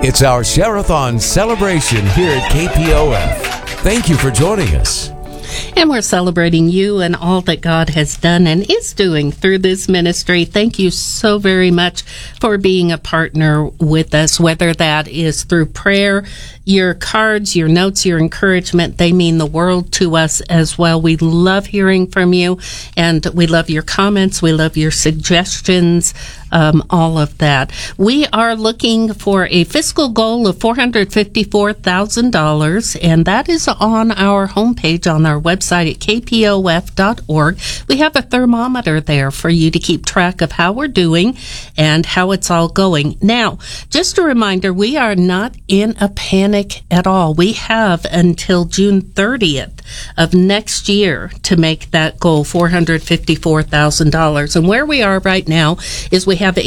It's our Share-a-thon celebration here at KPOF. Thank you for joining us. And we're celebrating you and all that God has done and is doing through this ministry. Thank you so very much for being a partner with us, whether that is through prayer, your cards, your notes, your encouragement. They mean the world to us as well. We love hearing from you, and we love your comments. We love your suggestions, all of that. We are looking for a fiscal goal of $454,000, and that is on our homepage on our website at kpof.org. We have a thermometer there for you to keep track of how we're doing and how it's all going. Now, just a reminder, we are not in a panic at all. We have until June 30th of next year to make that goal, $454,000. And where we are right now is we have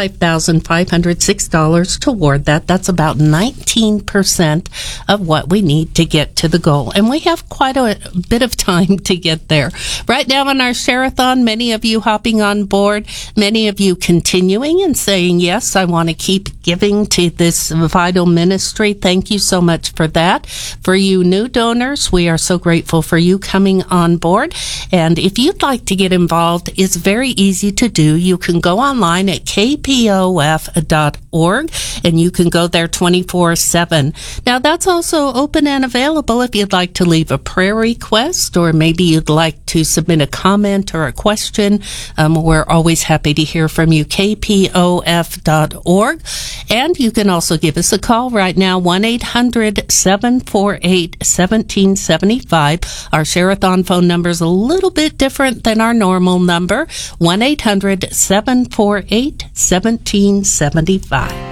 $85,506 toward that. That's about 19% of what we need to get to the goal. And we have quite a bit of time to get there. Right now in our Share-a-thon, many of you hopping on board, many of you continuing and saying, yes, I want to keep giving to this vital ministry. Thank you so much for that. For you new donors, we are so grateful for you coming on board. And if you'd like to get involved, it's very easy to do. You can go online at kpof.org and you can go there 24/7. Now, that's also open and available if you'd like to leave a prayer request, or maybe you'd like to submit a comment or a question. We're always happy to hear from you, kpof.org. And you can also give us a call right now, 1-800-748-1775. Our Share-a-thon phone number is a little bit different than our normal number, 1-800-748-1775.